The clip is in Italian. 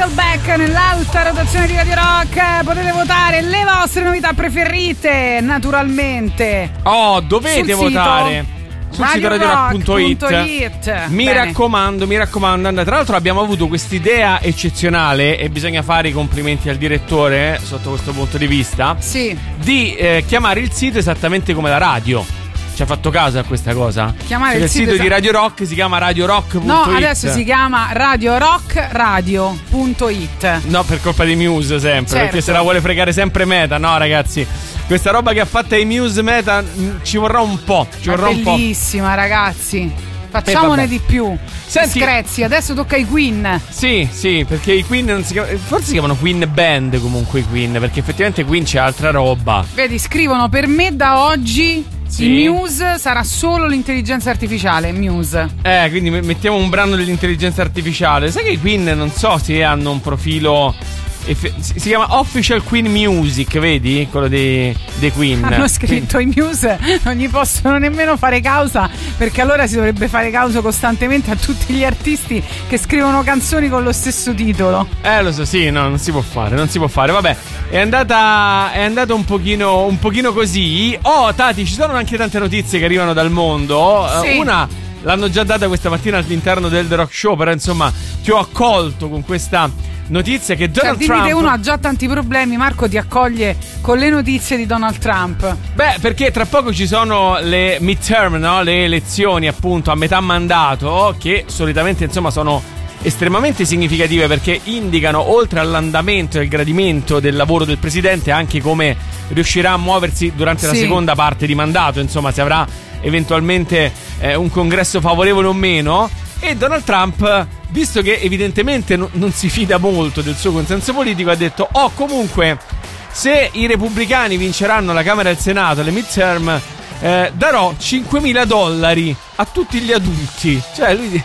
Nickelback nell'alta rotazione di Radio Rock. Potete votare le vostre novità preferite, naturalmente. Oh, dovete votare sul sito radiorock.it. Mi raccomando, andate. Tra l'altro abbiamo avuto quest'idea eccezionale e bisogna fare i complimenti al direttore sotto questo punto di vista. Sì. Di chiamare il sito esattamente come la radio. Ci ha fatto caso a questa cosa? Chiamare il sito di Radio Rock si chiama radiorock.it. No, adesso si chiama radiorockradio.it. No, per colpa di Muse sempre, certo. Perché se la vuole fregare sempre Meta. No, ragazzi, questa roba che ha fatta i Muse Meta ci vorrà un po'. Bellissima, ragazzi. Facciamone di più. Senti, Screzi, adesso tocca ai Queen. Sì, perché i Queen non si chiamano, forse si chiamano Queen Band comunque i Queen, perché effettivamente Queen c'è altra roba. Vedi, scrivono: per me da oggi i Muse sarà solo l'intelligenza artificiale. Muse. Quindi mettiamo un brano dell'intelligenza artificiale. Sai che i Queen non so se hanno un profilo. Si chiama Official Queen Music, vedi? Quello dei Queen. Hanno scritto i Muse non gli possono nemmeno fare causa, perché allora si dovrebbe fare causa costantemente a tutti gli artisti che scrivono canzoni con lo stesso titolo. Lo so, sì, no, non si può fare. Vabbè, è andata un pochino così. Oh, Tati, ci sono anche tante notizie che arrivano dal mondo. Sì. Una l'hanno già data questa mattina all'interno del The Rock Show, però insomma ti ho accolto con questa notizia che Donald Trump. Uno ha già tanti problemi, Marco ti accoglie con le notizie di Donald Trump. Beh, perché tra poco ci sono le midterm, no? Le elezioni appunto a metà mandato, che solitamente insomma sono estremamente significative, perché indicano, oltre all'andamento e al gradimento del lavoro del presidente, anche come riuscirà a muoversi durante la seconda parte di mandato, insomma se avrà eventualmente un congresso favorevole o meno. E Donald Trump, visto che evidentemente non si fida molto del suo consenso politico, ha detto: comunque, se i repubblicani vinceranno la Camera e il Senato alle midterm, darò $5.000 a tutti gli adulti. Cioè lui